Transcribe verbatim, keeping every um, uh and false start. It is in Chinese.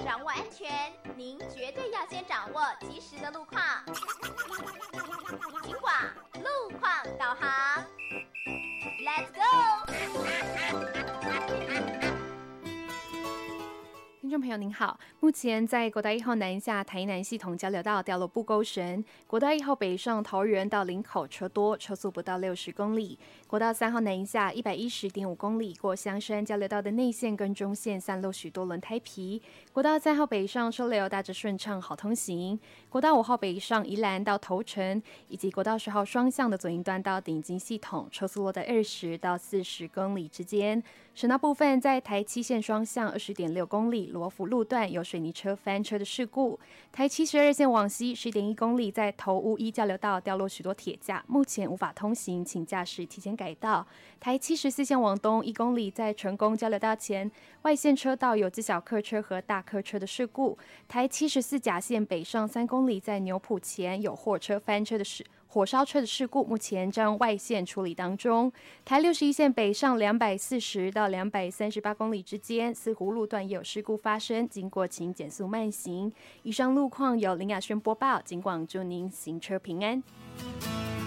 掌握安全，您绝对要先掌握及时的路况。警广路况导航 ，Let's go！ 听众朋友您好，目前在国道一号南下台南系统交流道掉落布沟绳，国道一号北上桃园到林口车多，车速不到六十公里。国道三号南下一百一十点五公里，过香山交流道的内线跟中线散落许多轮胎皮。国道三号北上车流大致顺畅，好通行。国道五号北上宜兰到头城，以及国道十号双向的左营段到顶金系统，车速落在二十到四十公里之间。省道部分在台七线双向二十点六公里。罗浮路段有水泥车翻车的事故，台七十二线往西 十点一公里，在头屋一交流道掉落许多铁架，目前无法通行，请驾驶提前改道。台七十四线往东一公里，在成功交流道前外线车道有自小客车和大客车的事故。台七十四甲线北上三公里，在牛埔前有货车翻车的事火烧车的事故，目前正外线处理当中。台六十一线北上两百四十到两百三十八公里之间，四湖路段也有事故发生，经过请减速慢行。以上路况由林雅轩播报，警广祝您行车平安。